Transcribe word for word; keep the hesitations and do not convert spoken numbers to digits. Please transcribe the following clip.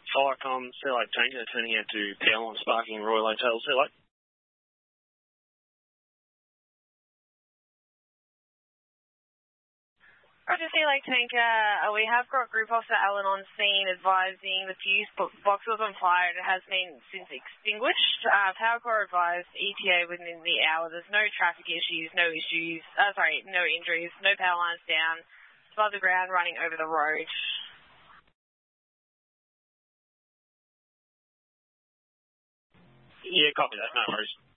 Firecom, Sea Lake Tango turning out to Powerline Sparking Royal Hotel, Sea Lake. Roger, Sea Lake Tanker, uh, we have got Group Officer Allen on scene advising the fuse box was on fire and it has been since extinguished. Uh, Power Corps advised E T A within the hour. There's no traffic issues, no issues, uh, sorry, no injuries, no power lines down, above the ground running over the road. Yeah, copy that, no worries.